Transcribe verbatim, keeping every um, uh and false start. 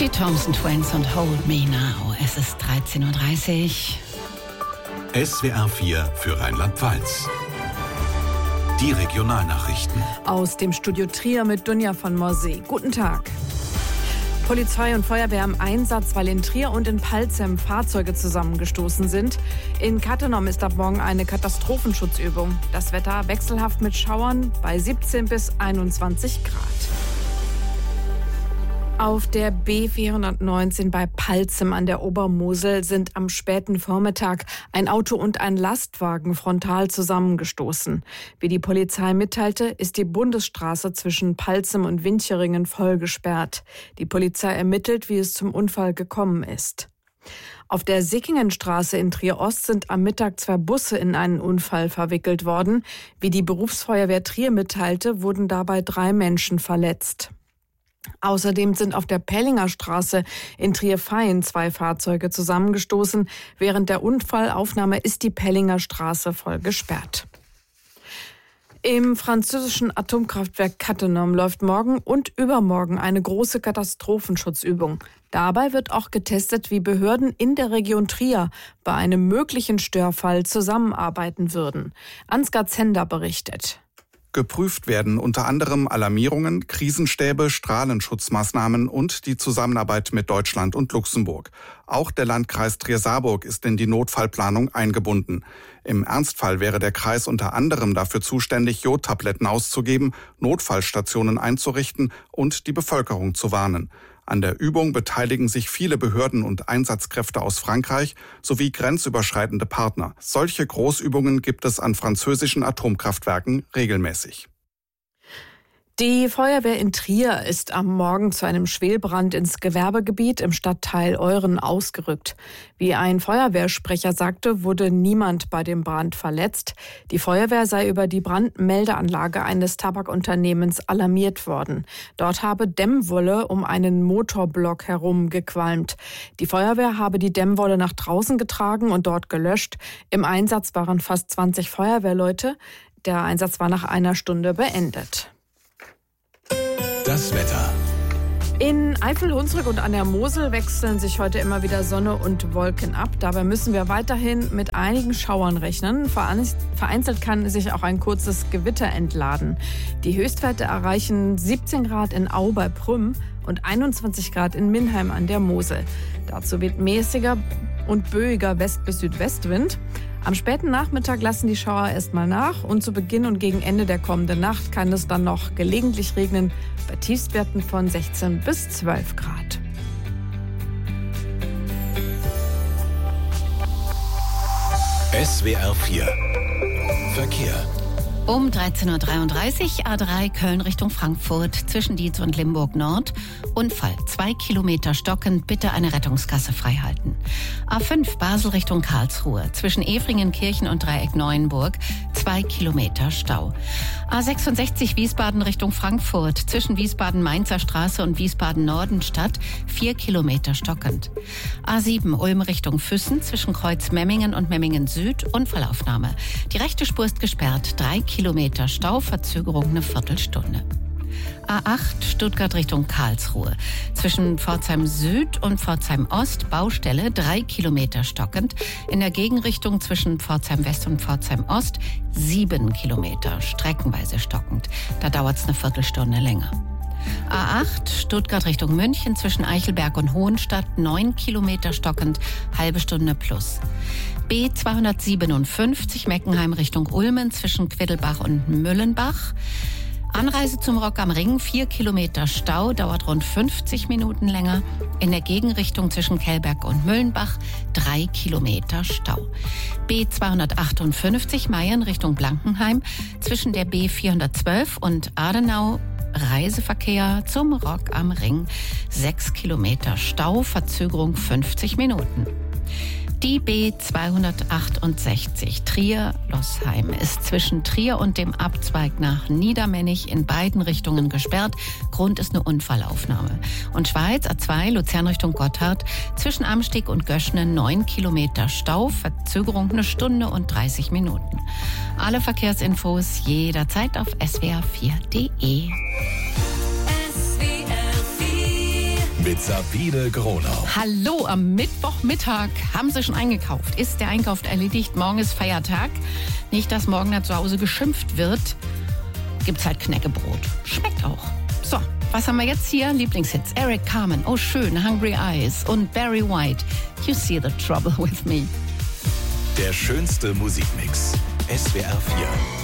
Die Thompson Twins und Hold Me Now. Es ist dreizehn Uhr dreißig. S W R vier für Rheinland-Pfalz. Die Regionalnachrichten. Aus dem Studio Trier mit Dunja von Morsee. Guten Tag. Polizei und Feuerwehr im Einsatz, weil in Trier und in Palzem Fahrzeuge zusammengestoßen sind. In Cattenom ist ab morgen eine Katastrophenschutzübung. Das Wetter wechselhaft mit Schauern bei siebzehn bis einundzwanzig Grad. Auf der B vierhundertneunzehn bei Palzem an der Obermosel sind am späten Vormittag ein Auto und ein Lastwagen frontal zusammengestoßen. Wie die Polizei mitteilte, ist die Bundesstraße zwischen Palzem und Wincheringen voll gesperrt. Die Polizei ermittelt, wie es zum Unfall gekommen ist. Auf der Sickingenstraße in Trier-Ost sind am Mittag zwei Busse in einen Unfall verwickelt worden. Wie die Berufsfeuerwehr Trier mitteilte, wurden dabei drei Menschen verletzt. Außerdem sind auf der Pellinger Straße in Trier-Vaihn zwei Fahrzeuge zusammengestoßen. Während der Unfallaufnahme ist die Pellinger Straße voll gesperrt. Im französischen Atomkraftwerk Cattenom läuft morgen und übermorgen eine große Katastrophenschutzübung. Dabei wird auch getestet, wie Behörden in der Region Trier bei einem möglichen Störfall zusammenarbeiten würden. Ansgar Zender berichtet. Geprüft werden unter anderem Alarmierungen, Krisenstäbe, Strahlenschutzmaßnahmen und die Zusammenarbeit mit Deutschland und Luxemburg. Auch der Landkreis Trier-Saarburg ist in die Notfallplanung eingebunden. Im Ernstfall wäre der Kreis unter anderem dafür zuständig, Jodtabletten auszugeben, Notfallstationen einzurichten und die Bevölkerung zu warnen. An der Übung beteiligen sich viele Behörden und Einsatzkräfte aus Frankreich sowie grenzüberschreitende Partner. Solche Großübungen gibt es an französischen Atomkraftwerken regelmäßig. Die Feuerwehr in Trier ist am Morgen zu einem Schwelbrand ins Gewerbegebiet im Stadtteil Euren ausgerückt. Wie ein Feuerwehrsprecher sagte, wurde niemand bei dem Brand verletzt. Die Feuerwehr sei über die Brandmeldeanlage eines Tabakunternehmens alarmiert worden. Dort habe Dämmwolle um einen Motorblock herum gequalmt. Die Feuerwehr habe die Dämmwolle nach draußen getragen und dort gelöscht. Im Einsatz waren fast zwanzig Feuerwehrleute. Der Einsatz war nach einer Stunde beendet. Das Wetter. In Eifel, Hunsrück und an der Mosel wechseln sich heute immer wieder Sonne und Wolken ab. Dabei müssen wir weiterhin mit einigen Schauern rechnen. Vereinzelt kann sich auch ein kurzes Gewitter entladen. Die Höchstwerte erreichen siebzehn Grad in Au bei Prüm und einundzwanzig Grad in Minheim an der Mosel. Dazu weht mäßiger und böiger West- bis Südwestwind. Am späten Nachmittag lassen die Schauer erstmal nach und zu Beginn und gegen Ende der kommenden Nacht kann es dann noch gelegentlich regnen bei Tiefstwerten von sechzehn bis zwölf Grad. S W R vier Verkehr. Um dreizehn Uhr dreiunddreißig, A drei Köln Richtung Frankfurt, zwischen Dietz und Limburg Nord. Unfall, zwei Kilometer stockend, bitte eine Rettungsgasse freihalten. A fünf Basel Richtung Karlsruhe, zwischen Efringenkirchen und Dreieck Neuenburg, zwei Kilometer Stau. A sechsundsechzig Wiesbaden Richtung Frankfurt, zwischen Wiesbaden-Mainzer Straße und Wiesbaden-Nordenstadt, vier Kilometer stockend. A sieben Ulm Richtung Füssen, zwischen Kreuz Memmingen und Memmingen Süd, Unfallaufnahme. Die rechte Spur ist gesperrt, drei Kilometer Stau, Verzögerung eine Viertelstunde. A acht Stuttgart Richtung Karlsruhe. Zwischen Pforzheim Süd und Pforzheim Ost Baustelle, drei Kilometer stockend. In der Gegenrichtung zwischen Pforzheim West und Pforzheim Ost sieben Kilometer, streckenweise stockend. Da dauert es eine Viertelstunde länger. A acht Stuttgart Richtung München, zwischen Eichelberg und Hohenstadt, neun Kilometer stockend, halbe Stunde plus. B zweihundertsiebenundfünfzig Meckenheim Richtung Ulmen, zwischen Quiddelbach und Müllenbach. Anreise zum Rock am Ring, vier Kilometer Stau, dauert rund fünfzig Minuten länger. In der Gegenrichtung zwischen Kellberg und Müllenbach, drei Kilometer Stau. B zweihundertachtundfünfzig Mayen Richtung Blankenheim, zwischen der B vierhundertzwölf und Adenau, Reiseverkehr zum Rock am Ring, sechs Kilometer Stau, Verzögerung fünfzig Minuten. Die B zweihundertachtundsechzig Trier-Lossheim ist zwischen Trier und dem Abzweig nach Niedermennig in beiden Richtungen gesperrt. Grund ist eine Unfallaufnahme. Und Schweiz A zwei Luzern Richtung Gotthard, zwischen Amsteg und Göschnen neun Kilometer Stau, Verzögerung eine Stunde und dreißig Minuten. Alle Verkehrsinfos jederzeit auf S W R vier Punkt D E. mit Sabine Gronau. Hallo, am Mittwochmittag haben Sie schon eingekauft. Ist der Einkauf erledigt? Morgen ist Feiertag. Nicht, dass morgen da zu Hause geschimpft wird. Gibt's halt Knäckebrot. Schmeckt auch. So, was haben wir jetzt hier? Lieblingshits. Eric Carmen, Oh schön, Hungry Eyes und Barry White, You See the Trouble with Me. Der schönste Musikmix. S W R vier.